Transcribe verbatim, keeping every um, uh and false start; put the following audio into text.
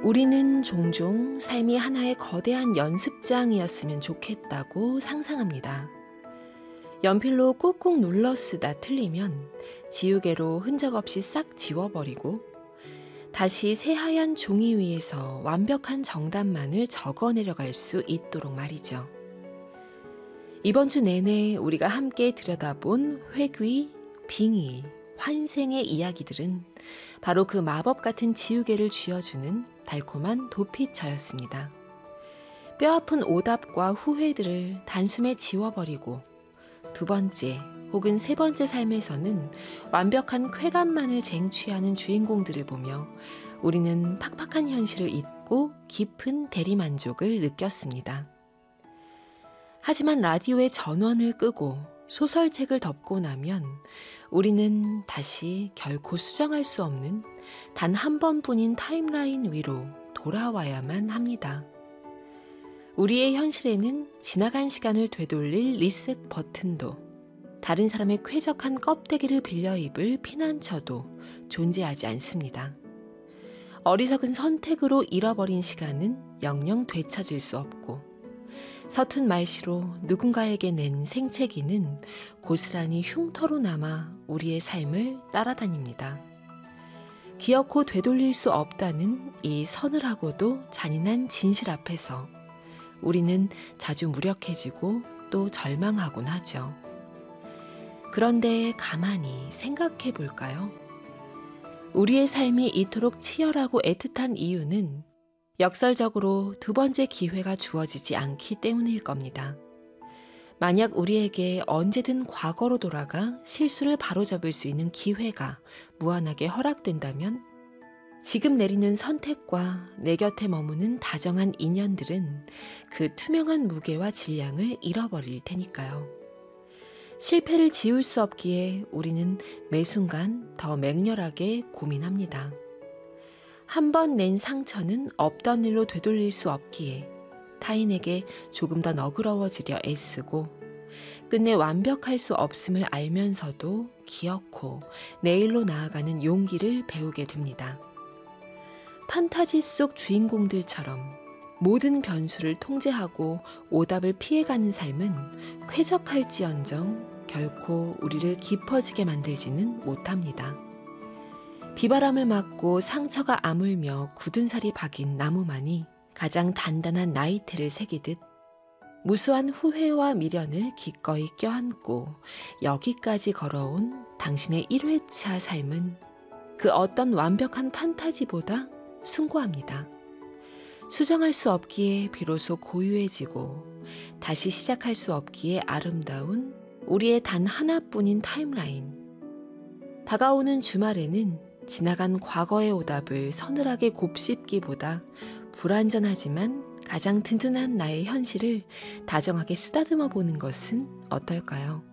우리는 종종 삶이 하나의 거대한 연습장이었으면 좋겠다고 상상합니다. 연필로 꾹꾹 눌러 쓰다 틀리면 지우개로 흔적 없이 싹 지워버리고 다시 새하얀 종이 위에서 완벽한 정답만을 적어내려갈 수 있도록 말이죠. 이번 주 내내 우리가 함께 들여다본 회귀, 빙의, 환생의 이야기들은 바로 그 마법 같은 지우개를 쥐어주는 달콤한 도피처였습니다. 뼈아픈 오답과 후회들을 단숨에 지워버리고 두 번째 혹은 세 번째 삶에서는 완벽한 쾌감만을 쟁취하는 주인공들을 보며 우리는 팍팍한 현실을 잊고 깊은 대리만족을 느꼈습니다. 하지만 라디오의 전원을 끄고 소설책을 덮고 나면 우리는 다시 결코 수정할 수 없는 단 한 번뿐인 타임라인 위로 돌아와야만 합니다. 우리의 현실에는 지나간 시간을 되돌릴 리셋 버튼도 다른 사람의 쾌적한 껍데기를 빌려 입을 피난처도 존재하지 않습니다. 어리석은 선택으로 잃어버린 시간은 영영 되찾을 수 없고 서툰 말씨로 누군가에게 낸 생채기는 고스란히 흉터로 남아 우리의 삶을 따라다닙니다. 기어코 되돌릴 수 없다는 이 서늘하고도 잔인한 진실 앞에서 우리는 자주 무력해지고 또 절망하곤 하죠. 그런데 가만히 생각해 볼까요? 우리의 삶이 이토록 치열하고 애틋한 이유는 역설적으로 두 번째 기회가 주어지지 않기 때문일 겁니다. 만약 우리에게 언제든 과거로 돌아가 실수를 바로잡을 수 있는 기회가 무한하게 허락된다면 지금 내리는 선택과 내 곁에 머무는 다정한 인연들은 그 투명한 무게와 질량을 잃어버릴 테니까요. 실패를 지울 수 없기에 우리는 매 순간 더 맹렬하게 고민합니다. 한 번 낸 상처는 없던 일로 되돌릴 수 없기에 타인에게 조금 더 너그러워지려 애쓰고 끝내 완벽할 수 없음을 알면서도 기어코 내일로 나아가는 용기를 배우게 됩니다. 판타지 속 주인공들처럼 모든 변수를 통제하고 오답을 피해가는 삶은 쾌적할지언정 결코 우리를 깊어지게 만들지는 못합니다. 비바람을 맞고 상처가 아물며 굳은 살이 박인 나무만이 가장 단단한 나이테를 새기듯 무수한 후회와 미련을 기꺼이 껴안고 여기까지 걸어온 당신의 일 회차 삶은 그 어떤 완벽한 판타지보다 숭고합니다. 수정할 수 없기에 비로소 고유해지고 다시 시작할 수 없기에 아름다운 우리의 단 하나뿐인 타임라인. 다가오는 주말에는 지나간 과거의 오답을 서늘하게 곱씹기보다 불완전하지만 가장 든든한 나의 현실을 다정하게 쓰다듬어 보는 것은 어떨까요?